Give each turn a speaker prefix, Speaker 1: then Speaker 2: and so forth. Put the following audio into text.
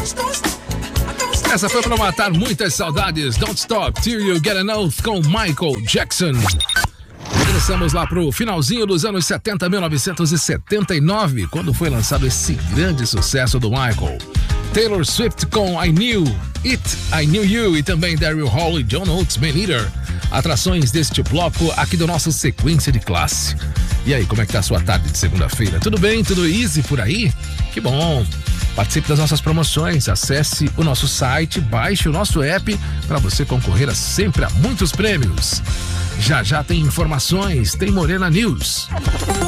Speaker 1: Essa foi para matar muitas saudades. Don't Stop Till You Get An Oath com Michael Jackson. Regressamos lá pro finalzinho dos anos 70, 1979, quando foi lançado esse grande sucesso do Michael. Taylor Swift com I Knew It, I Knew You, e também Daryl Hall e John Oates, Man Eater. Atrações deste bloco aqui do nosso Sequência de Classe. E aí, como é que tá a sua tarde de segunda-feira? Tudo bem? Tudo easy por aí? Que bom! Participe das nossas promoções, acesse o nosso site, baixe o nosso app para você concorrer sempre a muitos prêmios. Já tem informações, tem Morena News.